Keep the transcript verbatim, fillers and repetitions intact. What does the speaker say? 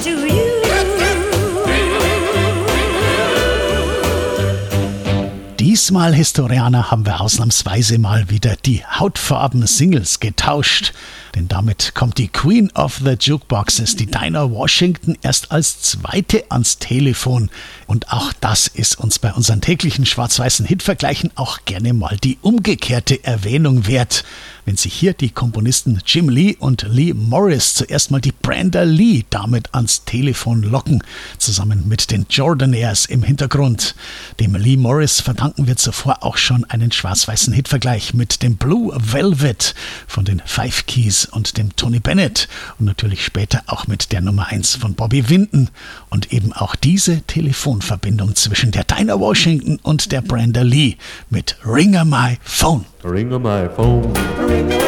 to you. Diesmal, Historianer, haben wir ausnahmsweise mal wieder die Hautfarben-Singles getauscht. Denn damit kommt die Queen of the Jukeboxes, die Dinah Washington, erst als zweite ans Telefon. Und auch das ist uns bei unseren täglichen schwarz-weißen Hitvergleichen auch gerne mal die umgekehrte Erwähnung wert. Wenn sich hier die Komponisten Jim Lee und Lee Morris zuerst mal die Brenda Lee damit ans Telefon locken, zusammen mit den Jordanaires im Hintergrund. Dem Lee Morris verdanken wir zuvor auch schon einen schwarz-weißen Hitvergleich mit dem Blue Velvet von den Five Keys und dem Tony Bennett und natürlich später auch mit der Nummer eins von Bobby Vinton. Und eben auch diese Telefonverbindung zwischen der Dinah Washington und der Brenda Lee mit Ring a My Phone. Ring on my phone.